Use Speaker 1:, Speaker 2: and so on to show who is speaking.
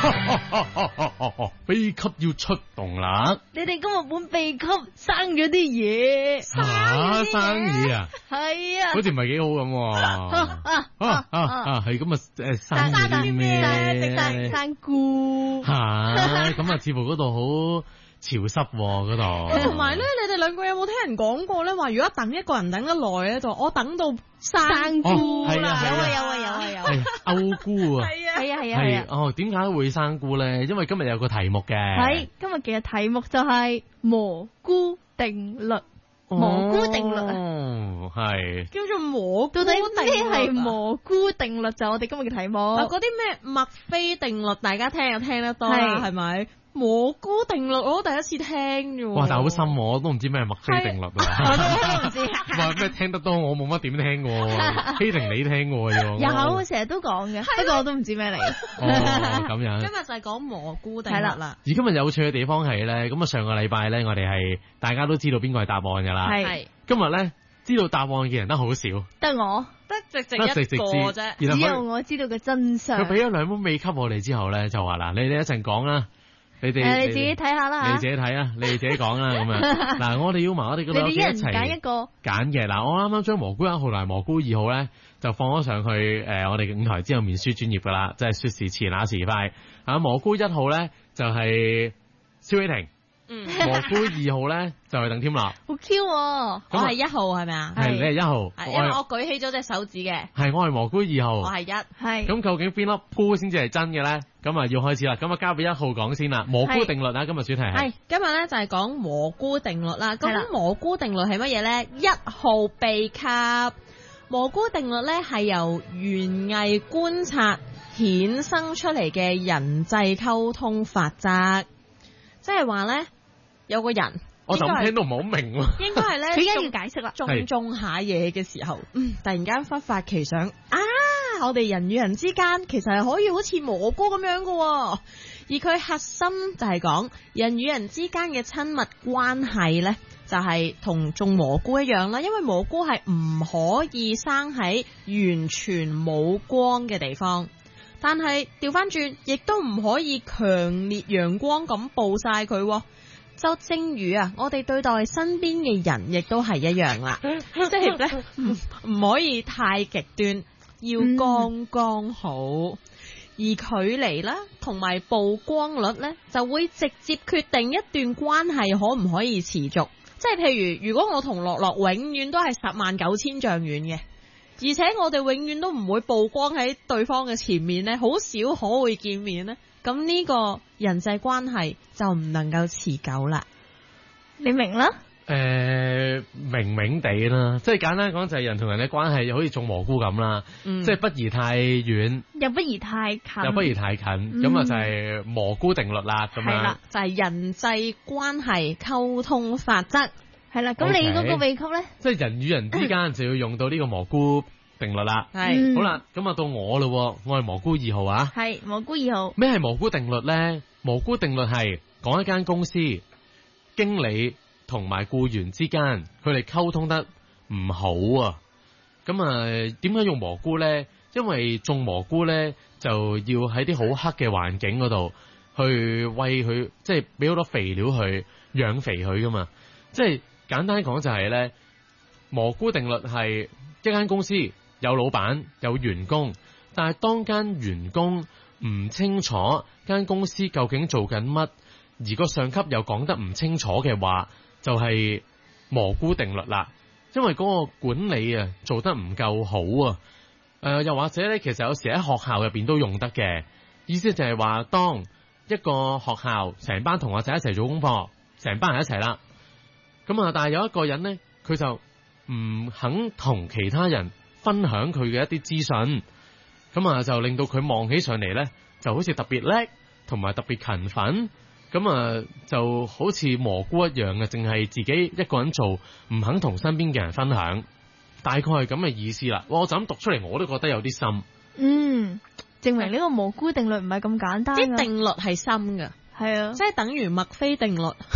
Speaker 1: 秘笈要出動啦！
Speaker 2: 你哋今日本秘笈生咗啲嘢，
Speaker 1: 生嘢啊？
Speaker 2: 係啊，
Speaker 1: 好似唔係幾好咁喎。係咁啊，生咗啲咩？
Speaker 2: 生菇。
Speaker 1: 吓，咁啊，似乎嗰度好潮濕嗰度。
Speaker 3: 同埋咧，你哋兩個有冇聽人講過咧？話如果等一個人等得耐咧，就我等到生菇啦。
Speaker 2: 有啊。
Speaker 1: 歐菇啊。
Speaker 2: 係啊。
Speaker 1: 哦，點解會生菇咧？因為今日有個題目嘅。
Speaker 2: 係，今日嘅題目就係蘑菇定律。蘑菇定律啊，
Speaker 1: 係
Speaker 3: 叫做蘑菇
Speaker 2: 到底咩係
Speaker 3: 定律？
Speaker 2: 蘑菇定律就係我哋今日嘅題目。
Speaker 3: 嗱，嗰啲咩墨菲定律，大家聽又聽得多啦，
Speaker 2: 係
Speaker 3: 係咪？蘑菇定律我都第一次聽啫喎。
Speaker 1: 哇，但係好深喎，我都唔知咩係墨菲定律啊。
Speaker 2: 我都唔知。
Speaker 1: 哇，咩聽得多，我冇乜點聽過。希婷你聽過嘅
Speaker 2: 有，成日都講嘅，不過我都唔知咩嚟。
Speaker 1: 哦，咁樣。
Speaker 3: 今日就係講蘑菇定律啦。
Speaker 1: 而今日有趣嘅地方係咧，咁啊上個禮拜咧，我哋係大家都知道邊個係答案㗎啦。
Speaker 2: 係。
Speaker 1: 今日咧知道答案嘅人都好少，
Speaker 2: 得我，
Speaker 3: 得直一個啫。
Speaker 2: 只有我知道嘅真相。
Speaker 1: 佢俾咗兩本秘笈我哋之後咧，就話嗱，你哋一陣講啦。你自
Speaker 2: 己睇下啦，
Speaker 1: 你自己睇啊，你哋自己講啦咁樣。嗱，我哋要埋我哋嗰度一齊
Speaker 2: 揀一個
Speaker 1: 揀嘅。嗱，我啱啱將蘑菇1號同埋蘑菇2號咧，就放咗上去我哋嘅舞台之後面書專頁噶啦，即係說時遲那時快。蘑菇1號咧就係蕭偉霆。蘑菇2號咧就係鄧添樂，
Speaker 2: 好 Q 喎。
Speaker 3: 我係1號係咪啊？
Speaker 1: 係你係1號，
Speaker 3: 因為我舉起咗隻手指嘅。
Speaker 1: 係我係蘑菇2號，
Speaker 3: 我係1。係
Speaker 1: 咁究竟邊粒菇先至係真嘅咧？咁啊要開始啦，咁啊交俾1號講先啦。蘑菇定律啊，今日主題係
Speaker 3: 今日咧就係講蘑菇定律啦。咁蘑菇定律係乜嘢咧？1號秘笈。蘑菇定律咧係由園藝觀察衍生出嚟嘅人際溝通法則，即係話咧。有個人，
Speaker 1: 我就咁聽都唔係好明喎。
Speaker 3: 應該係咧，
Speaker 2: 佢而家要解釋啦。
Speaker 3: 種下嘢嘅時候，突然間忽發奇想，我哋人與人之間其實係可以好似蘑菇咁樣嘅，而佢核心就係講人與人之間嘅親密關係咧，就係同種蘑菇一樣啦。因為蘑菇係唔可以生喺完全冇光嘅地方，但係調翻轉，亦都唔可以強烈陽光咁暴曬佢。就正如我哋對待身邊嘅人，亦都係一樣啦，即係咧唔可以太極端，要剛剛好，而距離啦同埋曝光率咧，就會直接決定一段關係可唔可以持續。即係譬如，如果我同樂樂永遠都係109000丈遠嘅，而且我哋永遠都唔會曝光喺對方嘅前面咧，好少可會見面咧。咁呢個人際關係就唔能夠持久啦，
Speaker 2: 你明啦？
Speaker 1: 明地啦，即係簡單講就係人同人嘅關係好似種蘑菇咁啦，即係不宜太遠，
Speaker 2: 又不宜太近，
Speaker 1: 咁啊就係蘑菇定律啦，咁樣。係啦，
Speaker 3: 就係人際關係溝通法則。
Speaker 2: 係啦，咁你嗰個秘笈咧？
Speaker 1: 即係人與人之間就要用到呢個蘑菇定律啦。係好啦，咁啊到我咯，我係蘑菇2號啊。
Speaker 2: 係蘑菇2號。咩
Speaker 1: 係蘑菇定律咧？蘑菇定律係講一間公司經理同埋僱員之間佢哋溝通得唔好啊。咁啊點解用蘑菇咧？因為種蘑菇咧就要喺啲好黑嘅環境嗰度去餵佢，即係俾好多肥料去養肥佢噶嘛。即係簡單講就係咧，蘑菇定律係一間公司有老闆有員工，但係當間員工唔清楚間公司究竟做緊乜，而個上級又講得唔清楚嘅話，就係蘑菇定律啦。因為嗰個管理啊做得唔夠好啊，又或者咧，其實有時喺學校入邊都用得嘅。意思就係話，當一個學校成班同學仔一齊做功課，成班人一齊啦，咁啊，但係有一個人咧，佢就唔肯同其他人分享佢嘅一啲資訊，咁啊就令到佢望起上嚟咧，就好似特別叻，同埋特別勤奮，咁啊就好似蘑菇一樣嘅，淨係自己一個人做，唔肯同身邊嘅人分享，大概係咁嘅意思啦。我就咁讀出嚟，我都覺得有啲深。
Speaker 2: 證明呢個蘑菇定律唔係咁簡單，
Speaker 3: 啲定律係深㗎，係啊，即係等於墨菲定律。